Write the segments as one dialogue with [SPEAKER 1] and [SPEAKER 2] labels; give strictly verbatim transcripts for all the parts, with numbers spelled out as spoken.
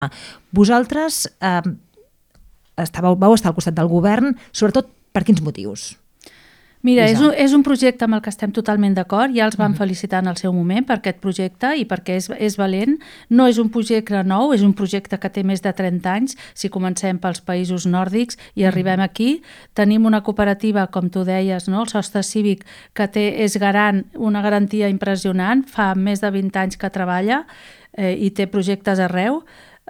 [SPEAKER 1] Vosaltres eh, estàveu, vau estar al costat del govern, sobretot per quins motius?
[SPEAKER 2] Mira, és un, és un projecte amb el que estem totalment d'acord, ja els vam mm. felicitar en el seu moment per aquest projecte i perquè és, és valent. No és un projecte nou, és un projecte que té més de trenta anys, si comencem pels països nòrdics i arribem mm. aquí. Tenim una cooperativa, com tu deies, no? El Sostre Cívic, que té, és garant, una garantia impressionant, fa més de vint anys que treballa eh, i té projectes arreu.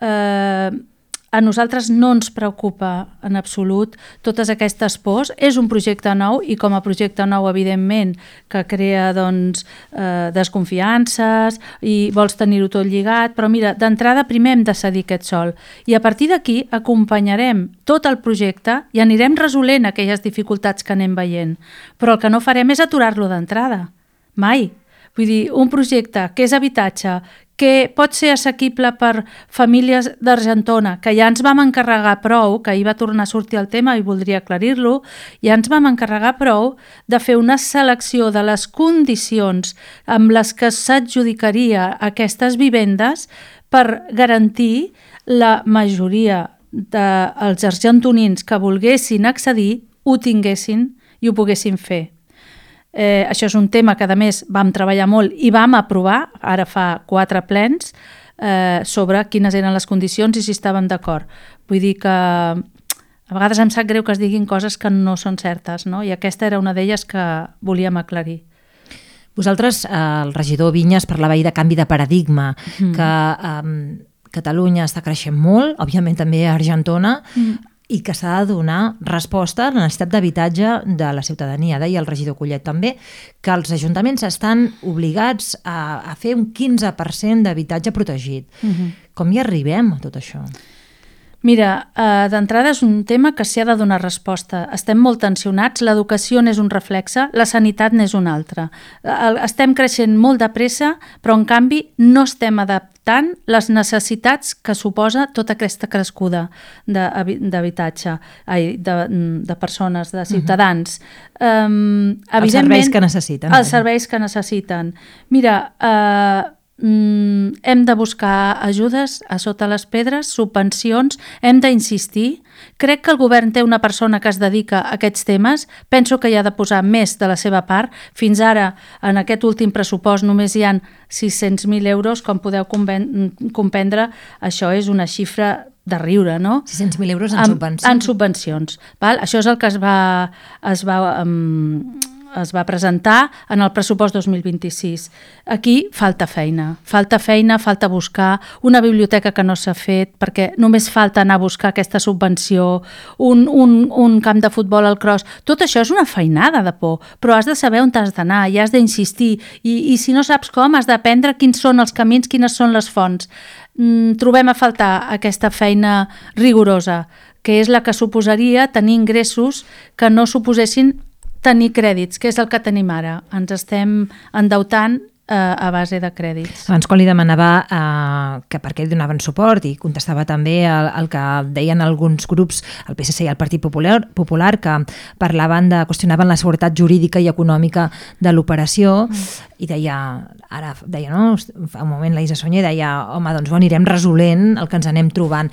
[SPEAKER 2] Eh, A nosaltres no ens preocupa en absolut totes aquestes pors. És un projecte nou i com a projecte nou, evidentment, que crea doncs, eh, desconfiances i vols tenir-ho tot lligat, però mira, d'entrada primer hem de cedir aquest sòl i a partir d'aquí acompanyarem tot el projecte i anirem resolent aquelles dificultats que anem veient. Però el que no farem és aturar-lo d'entrada. Mai. Vull dir, un projecte que és habitatge, que pot ser assequible per famílies d'Argentona, que ja ens vam encarregar prou, que ahir va tornar a sortir el tema i voldria aclarir-lo, ja ens vam encarregar prou de fer una selecció de les condicions amb les que s'adjudicaria aquestes vivendes per garantir la majoria dels argentonins que volguessin accedir ho tinguessin i ho poguessin fer. Eh, això és un tema que a més vam treballar molt i vam aprovar, ara fa quatre plens, eh, sobre quines eren les condicions i si estàvem d'acord. Vull dir que a vegades em sap greu que es diguin coses que no són certes, no? I aquesta era una d'elles que volíem aclarir.
[SPEAKER 1] Vosaltres, eh, el regidor Vinyes, parlava ahir de canvi de paradigma, mm. que eh, Catalunya està creixent molt, òbviament també a Argentona, mm. i que s'ha de donar resposta a la necessitat d'habitatge de la ciutadania. Deia el regidor Collet també que els ajuntaments estan obligats a, a fer un quinze per cent d'habitatge protegit. Uh-huh. Com hi arribem a tot això?
[SPEAKER 2] Mira, eh, d'entrada és un tema que s'hi ha de donar resposta. Estem molt tensionats, l'educació n'és un reflexe, la sanitat n'és un altre. Estem creixent molt de pressa, però en canvi no estem adaptant les necessitats que suposa tota aquesta crescuda d'habitatge, de, de persones, de ciutadans. Uh-huh. um,
[SPEAKER 1] els serveis que necessiten.
[SPEAKER 2] Els serveis que necessiten. Mira, eh, Mm, hem de buscar ajudes a sota les pedres, subvencions, hem d'insistir. Crec que el govern té una persona que es dedica a aquests temes, penso que hi ha de posar més de la seva part. Fins ara, en aquest últim pressupost, només hi ha sis-cents mil euros, com podeu comprendre, això és una xifra de riure, no?
[SPEAKER 1] sis-cents mil euros en subvencions.
[SPEAKER 2] En, en subvencions. Val? Això és el que es va... Es va um, es va presentar en el pressupost dos mil vint-i-sis. Aquí falta feina, falta feina, falta buscar una biblioteca que no s'ha fet, perquè només falta anar a buscar aquesta subvenció, un, un, un camp de futbol al cross. Tot això és una feinada de por, però has de saber on has d'anar i has d'insistir, i, i si no saps com, has d'aprendre quins són els camins, quines són les fonts. Mm, trobem a faltar aquesta feina rigorosa, que és la que suposaria tenir ingressos que no suposessin tenir crèdits, que és el que tenim ara. Ens estem endeutant eh, a base de crèdits.
[SPEAKER 1] Abans, quan li demanava eh, que per què li donaven suport, i contestava també el, el que deien alguns grups, el P S C i el Partit Popular, Popular que parlaven de, qüestionaven la seguretat jurídica i econòmica de l'operació, mm. i deia, ara deia, no? Fa un moment la Isa Sonyer deia, home, doncs ho anirem resolent el que ens anem trobant.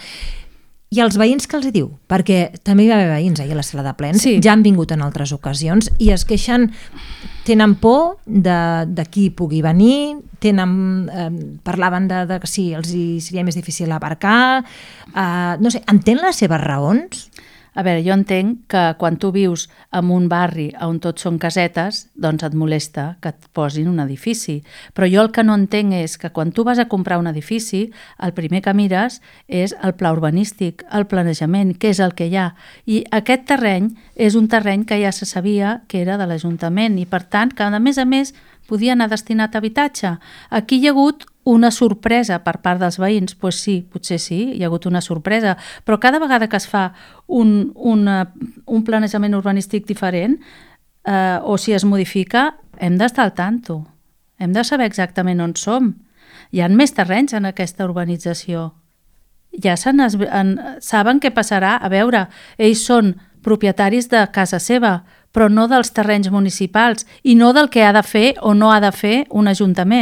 [SPEAKER 1] I els veïns què els hi diu? Perquè també hi va haver veïns ahir a la sala de plens, sí. Ja han vingut en altres ocasions i es queixen, tenen por de, de qui pugui venir, tenen, eh, parlaven de, de que sí, els hi seria més difícil aparcar, eh, no sé, entén les seves raons?
[SPEAKER 2] A veure, jo entenc que quan tu vius en un barri on tots són casetes, doncs et molesta que et posin un edifici. Però jo el que no entenc és que quan tu vas a comprar un edifici, el primer que mires és el pla urbanístic, el planejament, què és el que hi ha. I aquest terreny és un terreny que ja se sabia que era de l'Ajuntament i, per tant, que a més a més podia anar destinat a habitatge. Aquí hi ha hagut una sorpresa per part dels veïns, doncs sí, potser sí, hi ha hagut una sorpresa, però cada vegada que es fa un, una, un planejament urbanístic diferent eh, o si es modifica, hem d'estar al tanto, hem de saber exactament on som. Hi ha més terrenys en aquesta urbanització. Ja se en, saben què passarà. A veure, ells són propietaris de casa seva, però no dels terrenys municipals i no del que ha de fer o no ha de fer un ajuntament.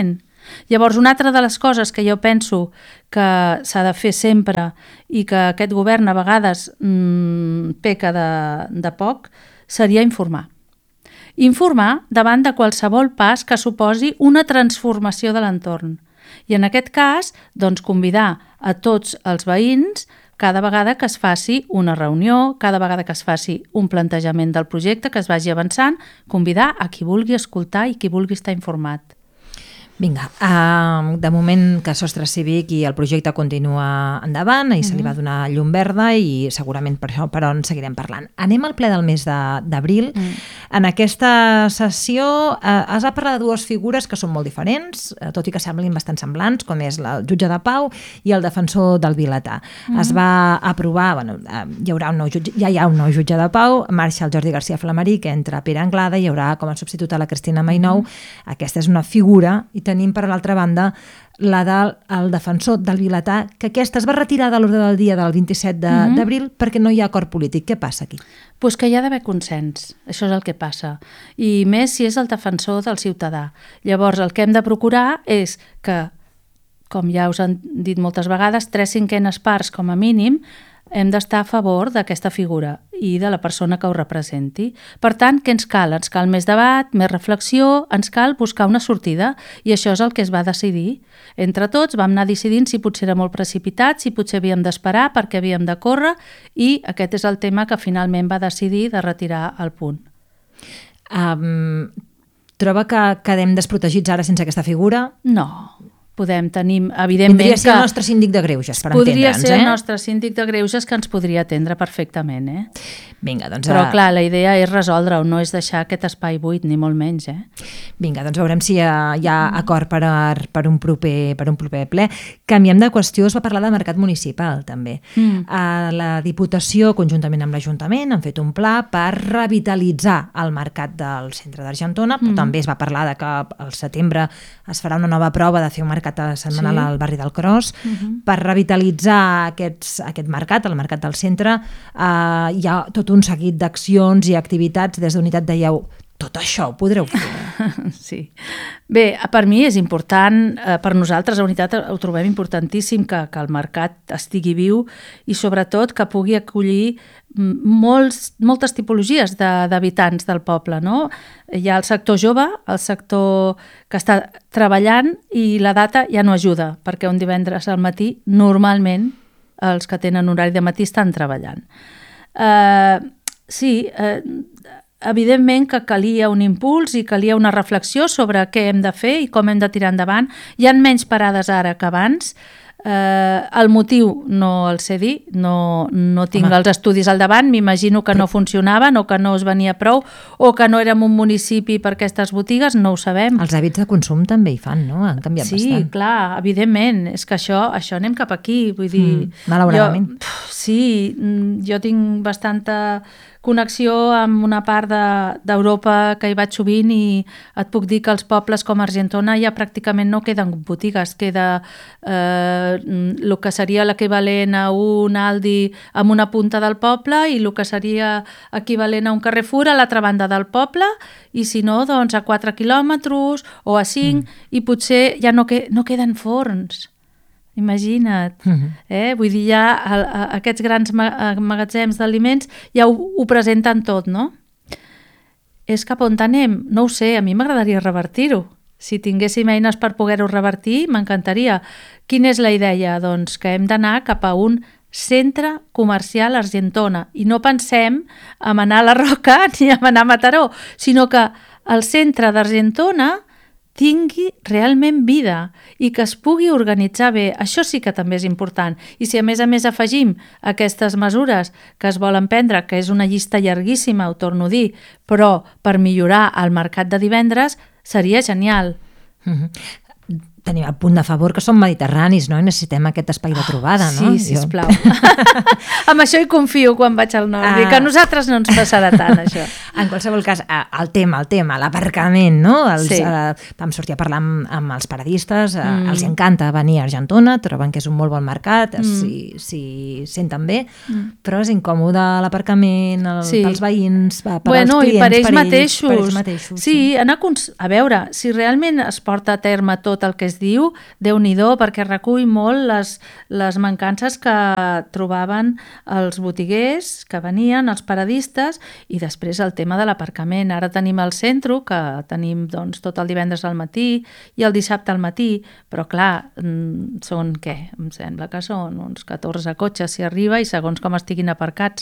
[SPEAKER 2] Llavors, una altra de les coses que jo penso que s'ha de fer sempre i que aquest govern a vegades mmm, peca de, de poc, seria informar. Informar davant de qualsevol pas que suposi una transformació de l'entorn. I en aquest cas, doncs, convidar a tots els veïns cada vegada que es faci una reunió, cada vegada que es faci un plantejament del projecte, que es vagi avançant, convidar a qui vulgui escoltar i qui vulgui estar informat.
[SPEAKER 1] Vinga, uh, de moment que Sostre Cívic i el projecte continua endavant i mm-hmm. se li va donar llum verda i segurament per això però en seguirem parlant. Anem al ple del mes d'abril. De, mm. En aquesta sessió uh, es va parlar de dues figures que són molt diferents, uh, tot i que semblin bastant semblants, com és el jutge de pau i el defensor del vilatà. Mm-hmm. Es va aprovar, bueno, uh, hi haurà un nou jutge, ja hi ha un nou jutge de pau, marxa el Jordi García Flamaric, entra Pere Anglada i hi haurà com a substitut a la Cristina Mainou. Mm-hmm. Aquesta és una figura i tenim per l'altra banda la del el defensor del vilatà, que aquesta es va retirar de l'ordre del dia del vint-i-set d'abril mm-hmm. perquè no hi ha acord polític. Què passa aquí?
[SPEAKER 2] Pues que hi ha d'haver consens, això és el que passa. I més si és el defensor del ciutadà. Llavors el que hem de procurar és que, com ja us han dit moltes vegades, tres cinquenes parts com a mínim, hem d'estar a favor d'aquesta figura i de la persona que ho representi. Per tant, què ens cal? Ens cal més debat, més reflexió, ens cal buscar una sortida i això és el que es va decidir. Entre tots vam anar decidint si potser era molt precipitat, si potser havíem d'esperar, perquè havíem de córrer i aquest és el tema que finalment va decidir de retirar el punt.
[SPEAKER 1] Um, troba que quedem desprotegits ara sense aquesta figura?
[SPEAKER 2] No. Podem tenir, evidentment...
[SPEAKER 1] Podria ser el nostre síndic de greuges, per entendre'ns, eh?
[SPEAKER 2] Podria ser el nostre síndic de greuges que ens podria atendre perfectament, eh?
[SPEAKER 1] Vinga, doncs...
[SPEAKER 2] Però, clar, la idea és resoldre-ho, no és deixar aquest espai buit, ni molt menys, eh?
[SPEAKER 1] Vinga, doncs veurem si hi ha, hi ha acord per, per, un proper, per un proper ple. Canviem de qüestió, es va parlar de mercat municipal, també. Mm. Uh, la Diputació, conjuntament amb l'Ajuntament, han fet un pla per revitalitzar el mercat del centre d'Argentona, però mm. també es va parlar de que al setembre es farà una nova prova de fer un mercat setmanal sí. al barri del Cros. Uh-huh. Per revitalitzar aquests, aquest mercat, el mercat del centre, eh, hi ha tot un seguit d'accions i activitats. Des d'Unitat dèieu, tot això ho podreu fer?
[SPEAKER 2] Sí. Bé, per mi és important, eh, per nosaltres a Unitat ho trobem importantíssim que, que el mercat estigui viu i sobretot que pugui acollir molts, moltes tipologies d'habitants de, del poble, no? Hi ha el sector jove, el sector que està treballant i la data ja no ajuda, perquè un divendres al matí normalment els que tenen horari de matí estan treballant. Eh, sí, eh, evidentment que calia un impuls i calia una reflexió sobre què hem de fer i com hem de tirar endavant. Hi ha menys parades ara que abans. Eh, el motiu no el sé dir, no, no tinc Home. els estudis al davant, m'imagino que no funcionaven o que no es venia prou o que no érem un municipi per aquestes botigues, no ho sabem.
[SPEAKER 1] Els hàbits de consum també hi fan, no? Han canviat
[SPEAKER 2] sí,
[SPEAKER 1] bastant.
[SPEAKER 2] Sí, clar, evidentment, és que això, això anem cap aquí, vull dir...
[SPEAKER 1] Mm, malauradament.
[SPEAKER 2] Jo, sí, jo tinc bastanta connexió amb una part d'Europa de, que hi vaig sovint i et puc dir que als pobles com Argentona ja pràcticament no queden botigues, queda eh, el que seria l'equivalent a un Aldi amb una punta del poble i el que seria equivalent a un Carrefour a l'altra banda del poble i si no, doncs a quatre quilòmetres o a cinc mm. i potser ja no, que, no queden forns. Imagina't, uh-huh. eh? Vull dir, ja a, a, aquests grans magatzems d'aliments ja ho, ho presenten tot, no? És cap on anem? No ho sé, a mi m'agradaria revertir-ho. Si tinguéssim eines per poder-ho revertir, m'encantaria. Quina és la idea? Doncs que hem d'anar cap a un centre comercial Argentona i no pensem en anar a la Roca ni en anar a Mataró, sinó que el centre d'Argentona tingui realment vida i que es pugui organitzar bé. Això sí que també és important. I si a més a més afegim aquestes mesures que es volen prendre, que és una llista llarguíssima, ho torno a dir, però per millorar el mercat de divendres seria genial.
[SPEAKER 1] Mm-hmm. Tenim el punt de favor que som mediterranis, no? I necessitem aquest espai de trobada, no?
[SPEAKER 2] Sí, sisplau. Amb això hi confio quan vaig al nord. Ah. I que a nosaltres no ens passarà tant, això.
[SPEAKER 1] En qualsevol cas, el tema, el tema, l'aparcament, no? Els,
[SPEAKER 2] sí.
[SPEAKER 1] eh, vam sortir a parlar amb, amb els paradistes, eh, mm. els encanta venir a Argentona, troben que és un molt bon mercat, mm. si, si senten bé, mm. però és incòmode l'aparcament, el, sí. pels veïns, per
[SPEAKER 2] bueno,
[SPEAKER 1] als clients,
[SPEAKER 2] i per ells,
[SPEAKER 1] per ells
[SPEAKER 2] mateixos.
[SPEAKER 1] Per ells mateixos
[SPEAKER 2] sí, sí. Anar a, a veure, si realment es porta a terme tot el que és es diu, Déu-n'hi-do, perquè recull molt les, les mancances que trobaven els botiguers que venien, els paradistes, i després el tema de l'aparcament. Ara tenim el centre, que tenim doncs, tot el divendres al matí i el dissabte al matí, però clar, són què? Em sembla que són uns catorze cotxes si arriba, i segons com estiguin aparcats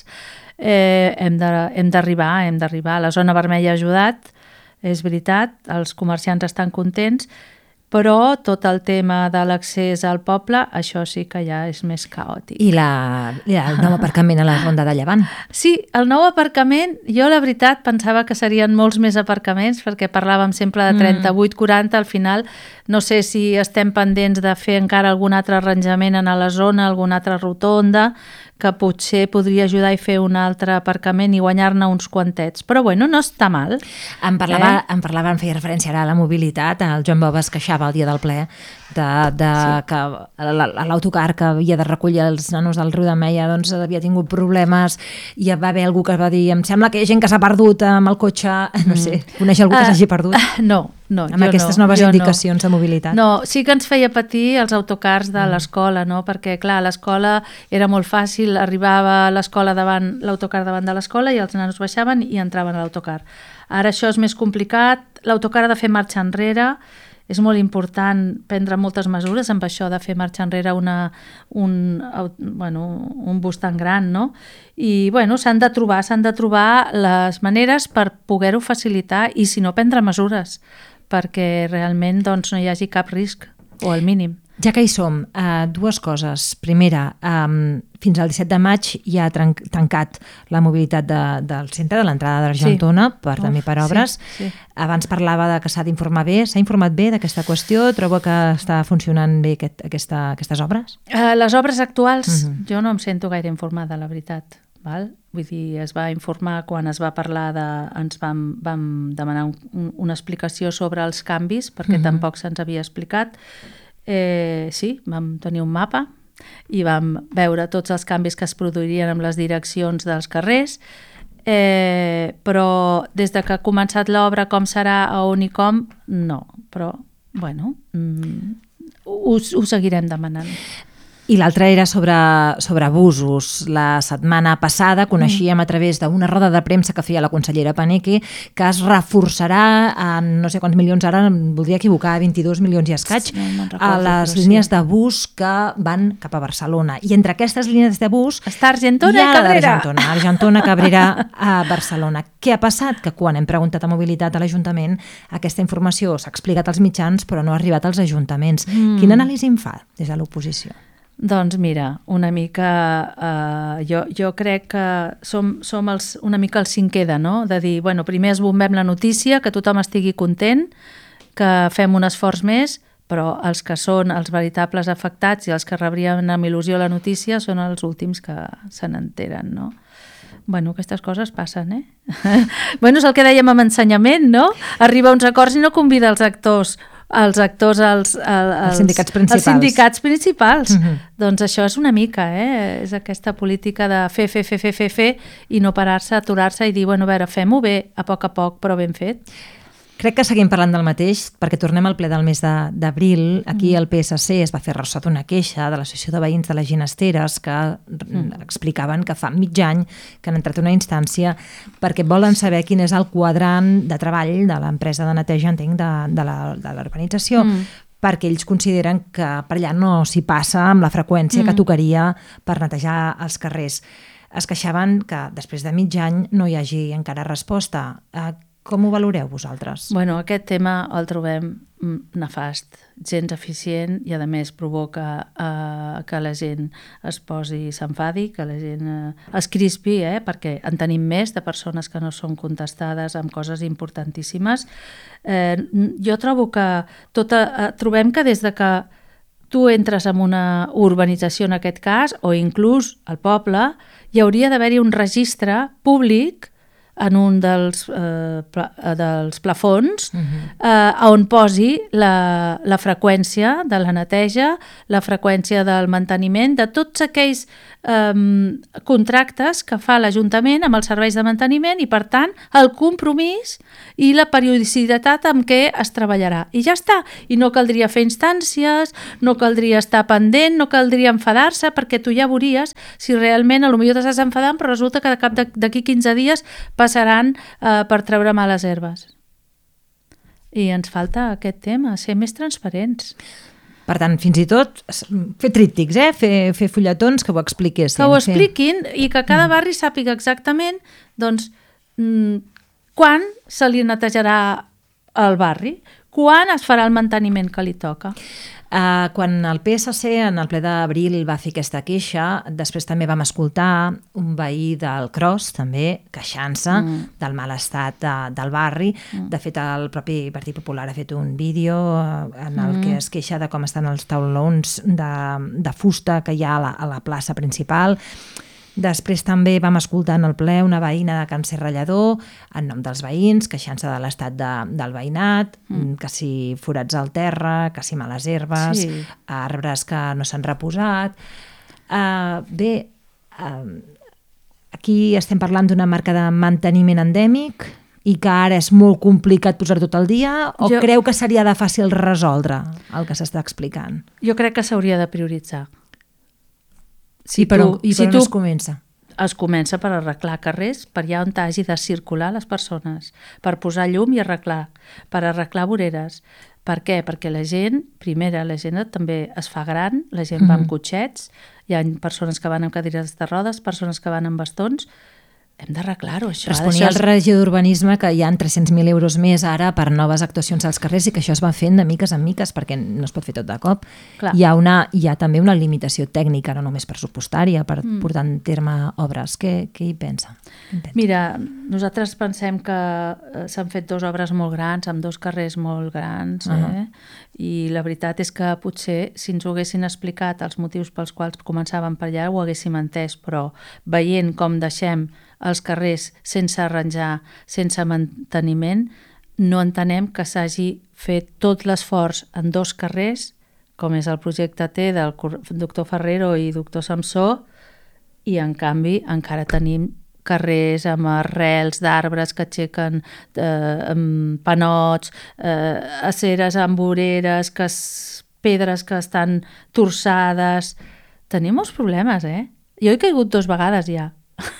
[SPEAKER 2] eh, hem d'arribar, hem d'arribar. La zona vermella ha ajudat, és veritat, els comerciants estan contents, però tot el tema de l'accés al poble, això sí que ja és més caòtic.
[SPEAKER 1] I, la, i el nou aparcament a la Ronda de Llevant?
[SPEAKER 2] Sí, el nou aparcament, jo la veritat pensava que serien molts més aparcaments, perquè parlàvem sempre de trenta-vuit quaranta, al final no sé si estem pendents de fer encara algun altre arranjament a la zona, alguna altra rotonda, que potser podria ajudar a fer un altre aparcament i guanyar-ne uns quantets. Però bueno, no està mal.
[SPEAKER 1] Em parlava, eh? em parlava, em feia referència ara a la mobilitat, el Joan Bova es queixava el dia del ple de, de sí. que l'autocar que havia de recollir els nanos del Riu de Meia doncs havia tingut problemes i va haver algú que va dir, em sembla que hi ha gent que s'ha perdut amb el cotxe, no sé, coneix algú que uh, s'hagi perdut?
[SPEAKER 2] Uh, no, no,
[SPEAKER 1] amb aquestes
[SPEAKER 2] no,
[SPEAKER 1] noves indicacions no. de mobilitat.
[SPEAKER 2] No, sí que ens feia patir els autocars de mm. l'escola, no? Perquè clar, a l'escola era molt fàcil, arribava a l'escola davant, l'autocar davant de l'escola i els nanos baixaven i entraven a l'autocar. Ara això és més complicat, l'autocar ha de fer marxa enrere, és molt important prendre moltes mesures amb això de fer marxa enrere una, un, bueno, un bus tan gran, no? I bueno, s'han de trobar, s'han de trobar les maneres per poder-ho facilitar i si no prendre mesures perquè realment doncs, no hi hagi cap risc o al mínim.
[SPEAKER 1] Ja que hi som, uh, dues coses. Primera, um, fins al disset de maig hi ha tran- tancat la mobilitat de, del centre, de l'entrada d'Argentona, sí. per, també per obres. Sí, sí. Abans parlava de que s'ha d'informar bé. S'ha informat bé d'aquesta qüestió? Troba que està funcionant bé aquest, aquesta, aquestes obres?
[SPEAKER 2] Uh, les obres actuals, uh-huh. jo no em sento gaire informada, la veritat. Val? Vull dir, es va informar quan es va parlar de... ens vam, vam demanar un, un, una explicació sobre els canvis, perquè uh-huh. tampoc se'ns havia explicat. Eh, sí, vam tenir un mapa i vam veure tots els canvis que es produirien amb les direccions dels carrers, eh, però des de que ha començat l'obra, com serà, a on i com, no. Però, bueno, mm, ho, ho seguirem demanant.
[SPEAKER 1] I l'altra era sobre, sobre abusos. La setmana passada coneixíem a través d'una roda de premsa que feia la consellera Paneque que es reforçarà en no sé quants milions, ara em voldria equivocar, vint-i-dos milions i escaig, no, no recordo, a les línies sí. de bus que van cap a Barcelona. I entre aquestes línies de bus
[SPEAKER 2] està Argentona i Cabrera.
[SPEAKER 1] Argentona, Argentona, Cabrera a Barcelona. Què ha passat? Que quan hem preguntat a Mobilitat a l'Ajuntament, aquesta informació s'ha explicat als mitjans però no ha arribat als ajuntaments. Mm. Quina anàlisi en fa des de l'oposició?
[SPEAKER 2] Doncs mira, una mica, eh, jo, jo crec que som, som els, una mica el cinqueda, no? De dir, bueno, primer esbombem la notícia, que tothom estigui content, que fem un esforç més, però els que són els veritables afectats i els que rebrien amb il·lusió la notícia són els últims que se n'enteren, no? Bueno, aquestes coses passen, eh? Bueno, és el que dèiem amb ensenyament, no? Arriba a uns acords i no convida els actors els actors, els, els,
[SPEAKER 1] els sindicats principals.
[SPEAKER 2] Els sindicats principals.
[SPEAKER 1] Uh-huh.
[SPEAKER 2] Doncs això és una mica, eh? És aquesta política de fer, fer, fer, fer, fer, fer i no parar-se, aturar-se i dir, bueno, a veure, fem-ho bé, a poc a poc, però ben fet.
[SPEAKER 1] Crec que seguim parlant del mateix, perquè tornem al ple del mes de, d'abril. Aquí mm. el P S C es va fer ressò d'una queixa de l'Associació de Veïns de les Ginesteres que mm. explicaven que fa mig any que han entrat a una instància perquè volen saber quin és el quadrant de treball de l'empresa de neteja, entenc, de, de, la, de l'urbanització, mm. perquè ells consideren que per allà no s'hi passa amb la freqüència mm. que tocaria per netejar els carrers. Es queixaven que després de mig any no hi hagi encara resposta. Eh, Com ho valoreu vosaltres?
[SPEAKER 2] Bueno, aquest tema el trobem nefast, gens eficient i a més provoca eh, que la gent es posi, s'enfadi, que la gent eh, es crispi, eh, perquè en tenim més de persones que no són contestades amb coses importantíssimes. Eh, jo trobo que tota, eh, trobem que des de que tu entres en una urbanització en aquest cas, o inclús al poble, hi hauria d'haver-hi un registre públic en un dels, eh, pla, dels plafons uh-huh. eh, on posi la, la freqüència de la neteja, la freqüència del manteniment, de tots aquells eh, contractes que fa l'Ajuntament amb els serveis de manteniment i, per tant, el compromís i la periodicitat amb què es treballarà. I ja està. I no caldria fer instàncies, no caldria estar pendent, no caldria enfadar-se, perquè tu ja veuries si realment potser t'estàs enfadant, però resulta que de cap d'aquí quinze dies passaran eh, per treure males herbes. I ens falta aquest tema, ser més transparents.
[SPEAKER 1] Per tant, fins i tot, fer tríptics, eh? fer, fer fulletons que ho expliquessin.
[SPEAKER 2] Que ho expliquin fer... i que cada barri sàpiga exactament doncs, quan se li netejarà el barri, quan es farà el manteniment que li toca.
[SPEAKER 1] Uh, quan el P S C en el ple d'abril va fer aquesta queixa, després també vam escoltar un veí del Cros, també, queixant-se mm. del mal estat de, del barri. Mm. De fet, el propi Partit Popular ha fet un vídeo en el mm. que es queixa de com estan els taulons de, de fusta que hi ha a la, a la plaça principal. Després també vam escoltar en el ple una veïna de Can Serrallador en nom dels veïns, queixant-se de l'estat de, del veïnat, mm. que si forats al terra, que si males herbes, sí. arbres que no s'han reposat. Uh, bé, uh, aquí estem parlant d'una marca de manteniment endèmic i que ara és molt complicat posar-ho tot al dia, o jo... creu que seria de fàcil resoldre el que s'està explicant?
[SPEAKER 2] Jo crec que s'hauria de prioritzar.
[SPEAKER 1] Si I per, tu, on, i per si on tu, es comença?
[SPEAKER 2] Es comença per arreglar carrers, per allà on hagi de circular les persones, per posar llum i arreglar, per arreglar voreres. Per què? Perquè la gent, primera, la gent també es fa gran, la gent mm-hmm. va amb cotxets, hi ha persones que van amb cadires de rodes, persones que van amb bastons. Hem d'arreglar-ho, això.
[SPEAKER 1] Responia el regidor d'Urbanisme que hi ha tres-cents mil euros més ara per noves actuacions als carrers i que això es va fent de miques en miques perquè no es pot fer tot de cop. Hi ha, una, hi ha també una limitació tècnica, no només pressupostària, per mm. portar en terme obres. Què, què hi pensa? pensa?
[SPEAKER 2] Mira, nosaltres pensem que s'han fet dues obres molt grans, amb dos carrers molt grans, uh-huh. eh? I la veritat és que potser si ens ho haguessin explicat els motius pels quals començàvem per allà ho haguéssim entès, però veient com deixem els carrers sense arranjar, sense manteniment, no entenem que s'hagi fet tot l'esforç en dos carrers, com és el projecte T del doctor Ferrero i doctor Samsó, i en canvi encara tenim carrers amb arrels d'arbres que aixequen eh, amb panots, eh, aceres amb voreres, que es, pedres que estan torçades. Tenim molts problemes, eh? Jo he caigut dues vegades ja.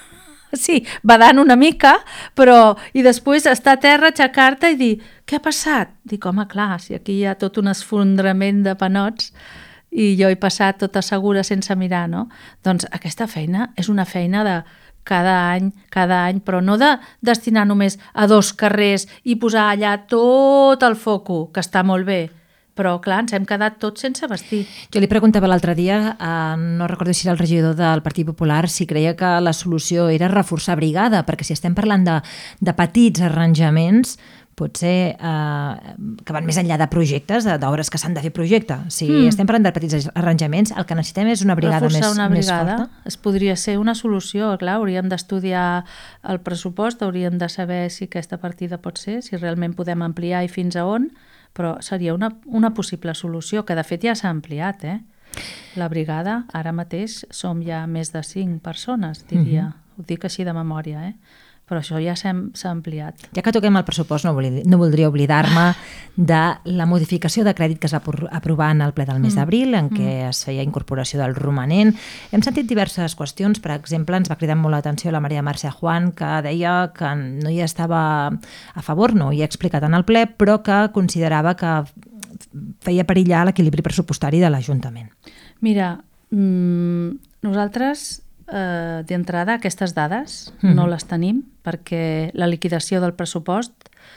[SPEAKER 2] Sí, badant una mica, però... I després estar a terra, aixecar-te i dir, què ha passat? Dic, home, clar, si aquí hi ha tot un esfondrament de panots i jo he passat tota segura sense mirar, no? Doncs aquesta feina és una feina de cada any, cada any, però no de destinar només a dos carrers i posar allà tot el foco, que està molt bé, però clar, ens hem quedat tots sense vestir.
[SPEAKER 1] Jo li preguntava l'altre dia, eh, no recordo si era el regidor del Partit Popular, si creia que la solució era reforçar brigada, perquè si estem parlant de, de petits arranjaments, potser eh, que van més enllà de projectes, d'obres que s'han de fer projecte. Si mm. estem parlant de petits arranjaments, el que necessitem és una brigada
[SPEAKER 2] reforçar
[SPEAKER 1] més,
[SPEAKER 2] una brigada,
[SPEAKER 1] més forta.
[SPEAKER 2] Es podria ser una solució, clar, hauríem d'estudiar el pressupost, hauríem de saber si aquesta partida pot ser, si realment podem ampliar i fins a on, però seria una, una possible solució, que de fet ja s'ha ampliat, eh? La brigada, ara mateix, som ja més de cinc persones, diria. Mm-hmm. Ho dic així de memòria, eh? Però això ja s'ha ampliat.
[SPEAKER 1] Ja que toquem el pressupost, no, vol, no voldria oblidar-me de la modificació de crèdit que es va aprovar en el ple del mes mm. d'abril, en què mm. es feia incorporació del romanent. Hem sentit diverses qüestions, per exemple, ens va cridar molt l'atenció la Maria Marcia Juan, que deia que no hi estava a favor, no hi ha explicat en el ple, però que considerava que feia perillar l'equilibri pressupostari de l'Ajuntament.
[SPEAKER 2] Mira, mmm, nosaltres... Uh, d'entrada aquestes dades mm-hmm. no les tenim perquè la liquidació del pressupost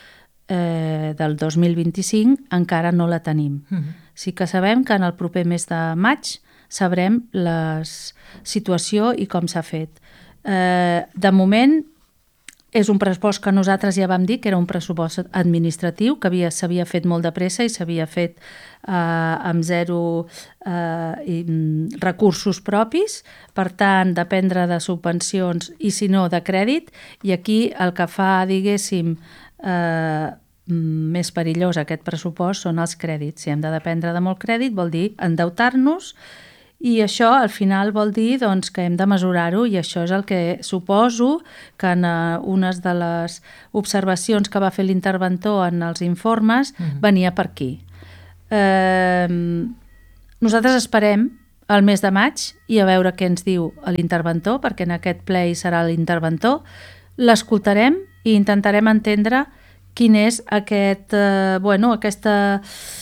[SPEAKER 2] eh, del dos mil vint-i-cinc encara no la tenim. Mm-hmm. Sí que sabem que en el proper mes de maig sabrem la situació i com s'ha fet. Eh, de moment és un pressupost que nosaltres ja vam dir que era un pressupost administratiu, que havia, s'havia fet molt de pressa i s'havia fet eh, amb zero eh, i, recursos propis, per tant, dependre de subvencions i, si no, de crèdit, i aquí el que fa, diguéssim, eh, més perillós aquest pressupost són els crèdits. Si hem de dependre de molt crèdit, vol dir endeutar-nos, i això al final vol dir doncs, que hem de mesurar-ho, i això és el que suposo que en uh, unes de les observacions que va fer l'interventor en els informes mm-hmm. venia per aquí. Eh, nosaltres esperem el mes de maig i a veure què ens diu l'interventor, perquè en aquest ple hi serà l'interventor, l'escoltarem i intentarem entendre quin és aquest, eh, bueno, aquesta...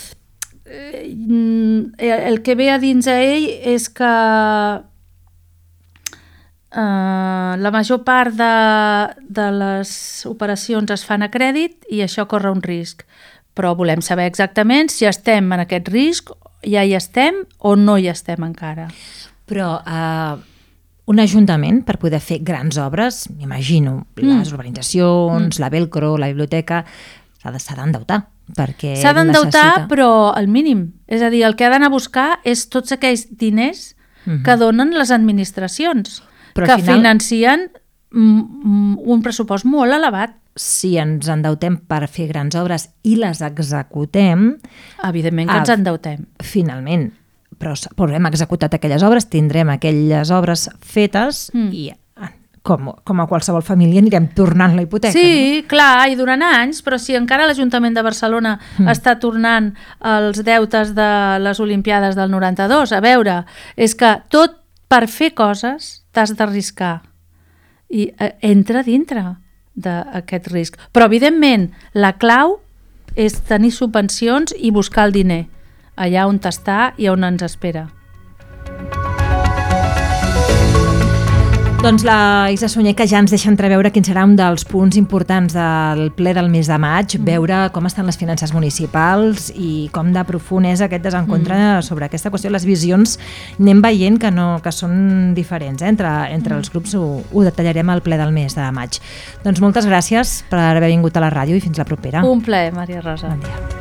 [SPEAKER 2] El que ve a dins a ell és que uh, la major part de, de les operacions es fan a crèdit i això corre un risc. Però volem saber exactament si estem en aquest risc, ja hi estem o no hi estem encara.
[SPEAKER 1] Però uh, un ajuntament, per poder fer grans obres, m'imagino, mm. les urbanitzacions, mm. la velcro, la biblioteca, s'ha d'endeutar.
[SPEAKER 2] S'ha d'endeutar, necessita... però al mínim. És a dir, el que ha d'anar a buscar és tots aquells diners uh-huh. que donen les administracions, però que final... financien un pressupost molt elevat.
[SPEAKER 1] Si ens endeutem per fer grans obres i les executem...
[SPEAKER 2] Evidentment que ens endeutem.
[SPEAKER 1] Finalment. Però, però hem executat aquelles obres, tindrem aquelles obres fetes mm. i... Com, com a qualsevol família anirem tornant la hipoteca.
[SPEAKER 2] Sí,
[SPEAKER 1] no?
[SPEAKER 2] clar, i durant anys, però si encara l'Ajuntament de Barcelona mm. està tornant els deutes de les Olimpiades del noranta-dos, a veure, és que tot per fer coses t'has d'arriscar i eh, entra dintre d'aquest risc. Però, evidentment, la clau és tenir subvencions i buscar el diner allà on està i on ens espera.
[SPEAKER 1] Doncs la Isa Sunyer, que ja ens deixa entreveure quin serà un dels punts importants del ple del mes de maig, mm. veure com estan les finances municipals i com de profund és aquest desencontre mm. sobre aquesta qüestió. Les visions anem veient que, no, que són diferents, eh? entre, entre mm. els grups ho, ho detallarem al ple del mes de maig. Doncs moltes gràcies per haver vingut a la ràdio i fins la propera.
[SPEAKER 2] Un plaer, Maria Rosa.
[SPEAKER 1] Bon dia.